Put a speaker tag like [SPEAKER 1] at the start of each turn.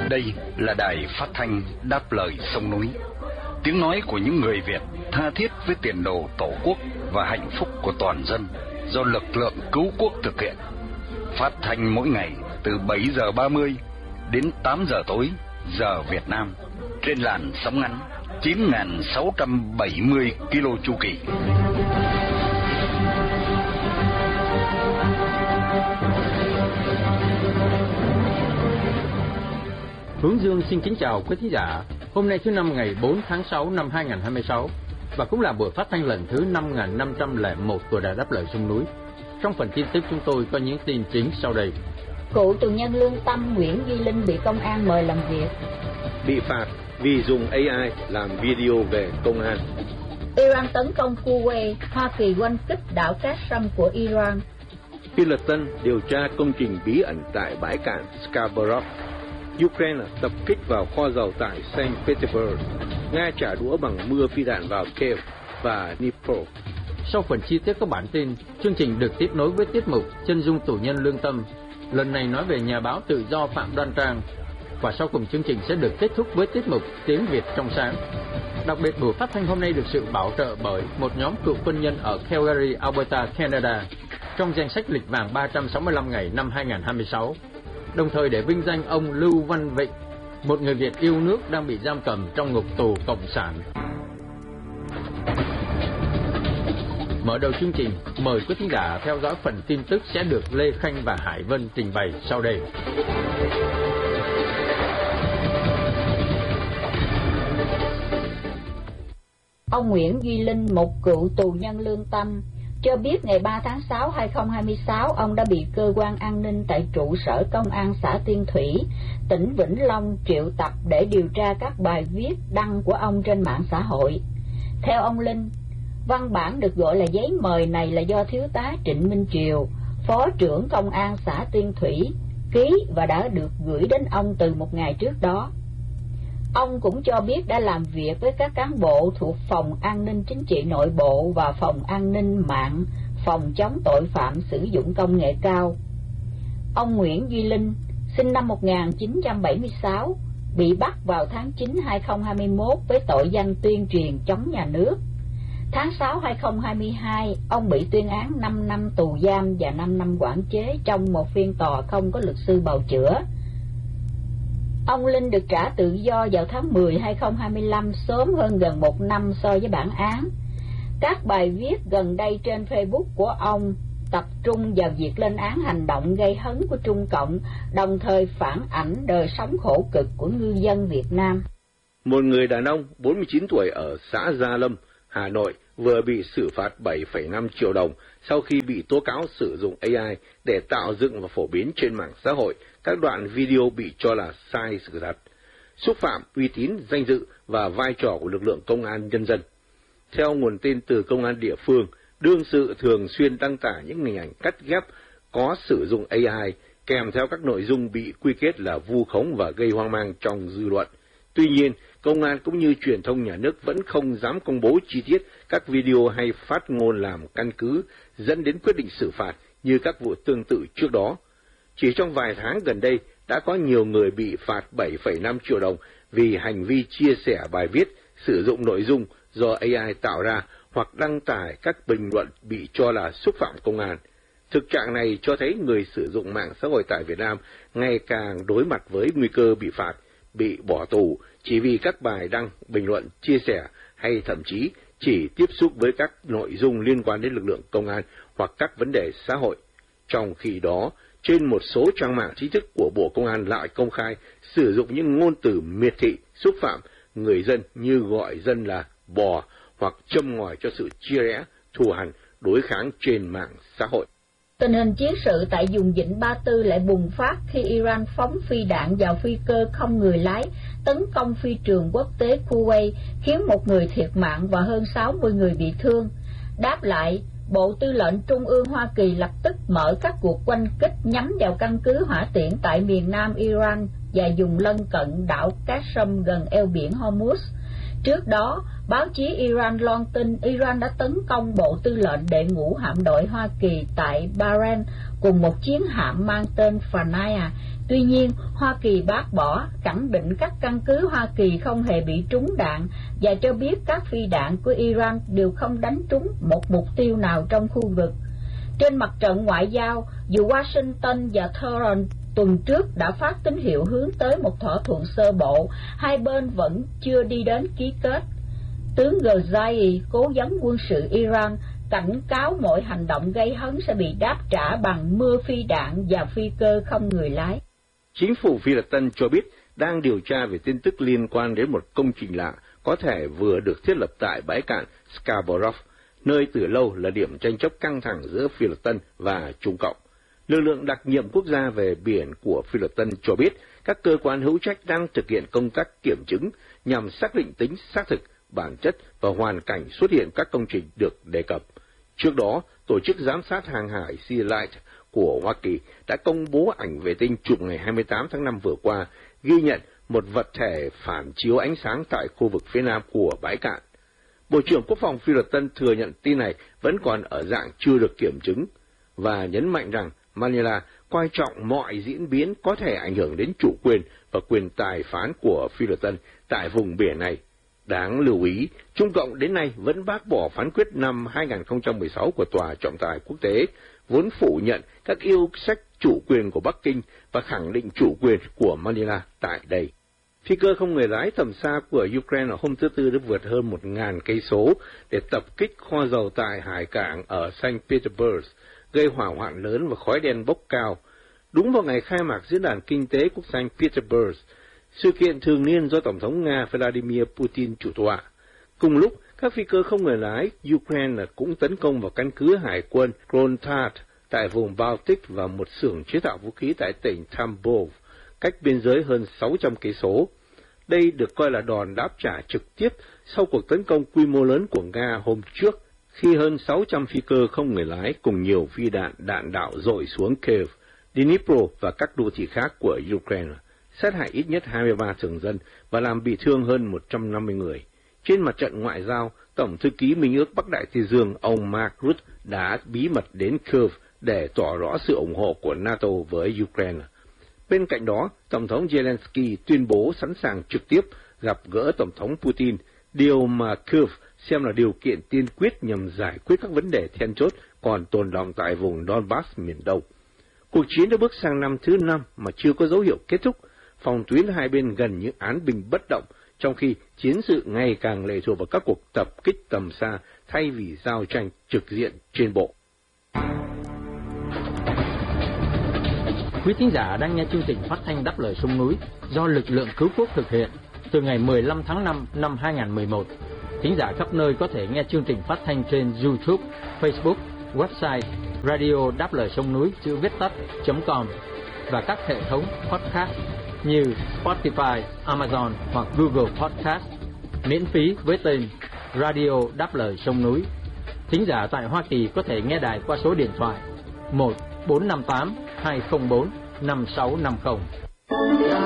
[SPEAKER 1] Đây là đài phát thanh Đáp Lời Sông Núi, tiếng nói của những người Việt tha thiết với tiền đồ Tổ quốc và hạnh phúc của toàn dân, do lực lượng cứu quốc thực hiện. Phát thanh mỗi ngày từ 7 giờ 30 đến 8 giờ tối giờ Việt Nam trên làn sóng ngắn 9.670 km chu kỳ.
[SPEAKER 2] Hướng Dương xin kính chào quý thính giả. Hôm nay thứ năm ngày 4 tháng 6 năm 2026 và cũng là buổi phát thanh lần thứ 5501 của Đài Đáp Lời Sông Núi. Trong phần tin tức chúng tôi có những tin chính sau đây.
[SPEAKER 3] Cựu tù nhân lương tâm Nguyễn Duy Linh bị công an mời làm việc.
[SPEAKER 4] Bị phạt vì dùng AI làm video về công an.
[SPEAKER 3] Iran tấn công Kuwait, Hoa Kỳ oanh kích đảo Qasem của Iran.
[SPEAKER 4] Phi Luật Tân điều tra công trình bí ẩn tại bãi cạn Skagerrak. Ukraine tập kích vào kho dầu tại Saint Petersburg. Nga trả đũa bằng mưa phi đạn vào Kiev và Dnipro.
[SPEAKER 2] Sau phần chi tiết các bản tin, chương trình được tiếp nối với tiết mục Chân dung tù nhân lương tâm. Lần này nói về nhà báo tự do Phạm Đoan Trang. Và sau cùng chương trình sẽ được kết thúc với tiết mục Tiếng Việt trong sáng. Đặc biệt buổi phát thanh hôm nay được sự bảo trợ bởi một nhóm cựu quân nhân ở Calgary, Alberta, Canada, trong danh sách lịch vàng 365 ngày năm 2026. Đồng thời để vinh danh ông Lưu Văn Vịnh, một người Việt yêu nước đang bị giam cầm trong ngục tù cộng sản. Mở đầu chương trình, mời quý thính giả theo dõi phần tin tức sẽ được Lê Khanh và Hải Vân trình bày sau đây.
[SPEAKER 3] Ông Nguyễn Duy Linh, một cựu tù nhân lương tâm, cho biết ngày 3 tháng 6, 2026, ông đã bị cơ quan an ninh tại trụ sở công an xã Tiên Thủy, tỉnh Vĩnh Long triệu tập để điều tra các bài viết đăng của ông trên mạng xã hội. Theo ông Linh, văn bản được gọi là giấy mời này là do Thiếu tá Trịnh Minh Triều, Phó trưởng Công an xã Tiên Thủy, ký và đã được gửi đến ông từ một ngày trước đó. Ông cũng cho biết đã làm việc với các cán bộ thuộc Phòng An ninh Chính trị Nội bộ và Phòng An ninh mạng, Phòng chống tội phạm sử dụng công nghệ cao. Ông Nguyễn Duy Linh, sinh năm 1976, bị bắt vào tháng 9 2021 với tội danh tuyên truyền chống nhà nước. Tháng 6 2022, ông bị tuyên án 5 năm tù giam và 5 năm quản chế trong một phiên tòa không có luật sư bào chữa. Ông Linh được trả tự do vào tháng 10 2025, sớm hơn gần 1 năm so với bản án. Các bài viết gần đây trên Facebook của ông tập trung vào việc lên án hành động gây hấn của Trung Cộng, đồng thời phản ảnh đời sống khổ cực của ngư dân Việt Nam.
[SPEAKER 4] Một người đàn ông 49 tuổi ở xã Gia Lâm, Hà Nội vừa bị xử phạt 7,5 triệu đồng sau khi bị tố cáo sử dụng AI để tạo dựng và phổ biến trên mạng xã hội các đoạn video bị cho là sai sự thật, xúc phạm uy tín, danh dự và vai trò của lực lượng công an nhân dân. Theo nguồn tin từ công an địa phương, đương sự thường xuyên đăng tải những hình ảnh cắt ghép có sử dụng AI, kèm theo các nội dung bị quy kết là vu khống và gây hoang mang trong dư luận. Tuy nhiên, công an cũng như truyền thông nhà nước vẫn không dám công bố chi tiết các video hay phát ngôn làm căn cứ dẫn đến quyết định xử phạt như các vụ tương tự trước đó. Chỉ trong vài tháng gần đây, đã có nhiều người bị phạt 7,5 triệu đồng vì hành vi chia sẻ bài viết, sử dụng nội dung do AI tạo ra hoặc đăng tải các bình luận bị cho là xúc phạm công an. Thực trạng này cho thấy người sử dụng mạng xã hội tại Việt Nam ngày càng đối mặt với nguy cơ bị phạt, bị bỏ tù chỉ vì các bài đăng, bình luận, chia sẻ hay thậm chí chỉ tiếp xúc với các nội dung liên quan đến lực lượng công an hoặc các vấn đề xã hội. Trong khi đó, trên một số trang mạng chính thức của Bộ Công an lại công khai sử dụng những ngôn từ miệt thị, xúc phạm người dân như gọi dân là bò hoặc châm ngòi cho sự chia rẽ, thù hằn, đối kháng trên mạng xã hội.
[SPEAKER 3] Tình hình chiến sự tại vùng Vịnh Ba Tư lại bùng phát khi Iran phóng phi đạn vào phi cơ không người lái tấn công phi trường quốc tế Kuwait, khiến 1 người thiệt mạng và hơn 60 người bị thương. Đáp lại, Bộ Tư lệnh Trung ương Hoa Kỳ lập tức mở các cuộc oanh kích nhắm vào căn cứ hỏa tiễn tại miền nam Iran và vùng lân cận đảo Qasem gần eo biển Hormuz. Trước đó, báo chí Iran loan tin Iran đã tấn công Bộ Tư lệnh Đệ ngũ hạm đội Hoa Kỳ tại Bahrain cùng một chiến hạm mang tên Fanaya Tuy nhiên, Hoa Kỳ bác bỏ, khẳng định các căn cứ Hoa Kỳ không hề bị trúng đạn và cho biết các phi đạn của Iran đều không đánh trúng một mục tiêu nào trong khu vực. Trên mặt trận ngoại giao, dù Washington và Tehran tuần trước đã phát tín hiệu hướng tới một thỏa thuận sơ bộ, hai bên vẫn chưa đi đến ký kết. Tướng Ghazai, cố vấn quân sự Iran, cảnh cáo mọi hành động gây hấn sẽ bị đáp trả bằng mưa phi đạn và phi cơ không người lái.
[SPEAKER 4] Chính phủ Phi Luật Tân cho biết đang điều tra về tin tức liên quan đến một công trình lạ có thể vừa được thiết lập tại bãi cạn Scarborough, nơi từ lâu là điểm tranh chấp căng thẳng giữa Phi Luật Tân và Trung Cộng. Lực lượng đặc nhiệm quốc gia về biển của Phi Luật Tân cho biết các cơ quan hữu trách đang thực hiện công tác kiểm chứng nhằm xác định tính xác thực, bản chất và hoàn cảnh xuất hiện các công trình được đề cập. Trước đó, Tổ chức Giám sát Hàng hải Sealight của Hoa Kỳ đã công bố ảnh vệ tinh chụp ngày 28 tháng 5 vừa qua, ghi nhận một vật thể phản chiếu ánh sáng tại khu vực phía nam của bãi cạn. Bộ trưởng Quốc phòng Phi Luật Tân thừa nhận tin này vẫn còn ở dạng chưa được kiểm chứng, và nhấn mạnh rằng Manila coi trọng mọi diễn biến có thể ảnh hưởng đến chủ quyền và quyền tài phán của Phi Luật Tân tại vùng biển này. Đáng lưu ý, Trung Cộng đến nay vẫn bác bỏ phán quyết năm 2016 của Tòa trọng tài quốc tế, vốn phủ nhận các yêu sách chủ quyền của Bắc Kinh và khẳng định chủ quyền của Manila tại đây. Phi cơ không người lái tầm xa của Ukraine hôm thứ Tư đã vượt hơn 1.000 cây số để tập kích kho dầu tại hải cảng ở Saint Petersburg, gây hỏa hoạn lớn và khói đen bốc cao. Đúng vào ngày khai mạc Diễn đàn Kinh tế quốc Saint Petersburg, sự kiện thường niên do Tổng thống Nga Vladimir Putin chủ tọa. Cùng lúc, các phi cơ không người lái Ukraine cũng tấn công vào căn cứ hải quân Kronstadt tại vùng Baltic và một xưởng chế tạo vũ khí tại tỉnh Tambov, cách biên giới hơn 600 cây số. Đây được coi là đòn đáp trả trực tiếp sau cuộc tấn công quy mô lớn của Nga hôm trước, khi hơn 600 phi cơ không người lái cùng nhiều phi đạn đạo dội xuống Kiev, Dnipro và các đô thị khác của Ukraine, sát hại ít nhất 23 thường dân và làm bị thương hơn 150 người. Trên mặt trận ngoại giao, Tổng thư ký Minh ước Bắc Đại Tây Dương ông Mark Rutte đã bí mật đến Kiev để tỏ rõ sự ủng hộ của NATO với Ukraine. Bên cạnh đó, Tổng thống Zelensky tuyên bố sẵn sàng trực tiếp gặp gỡ Tổng thống Putin, điều mà Kiev xem là điều kiện tiên quyết nhằm giải quyết các vấn đề then chốt còn tồn đọng tại vùng Donbass miền Đông. Cuộc chiến đã bước sang năm thứ 5 mà chưa có dấu hiệu kết thúc, phòng tuyến hai bên gần như án binh bất động, trong khi chiến sự ngày càng lệ thuộc vào các cuộc tập kích tầm xa thay vì giao tranh trực diện trên bộ.
[SPEAKER 2] Quý thính giả đang nghe chương trình phát thanh Đáp lời sông núi do lực lượng cứu quốc thực hiện từ ngày 15 tháng 5 năm 2011. Thính giả khắp nơi có thể nghe chương trình phát thanh trên YouTube, Facebook, website radio đáp lời sông núi chữ viết tắt.com và các hệ thống podcast như Spotify, Amazon hoặc Google Podcast, miễn phí với tên Radio Đáp lời sông núi. Thính giả tại Hoa Kỳ có thể nghe đài qua số điện thoại 1-458-204-5650.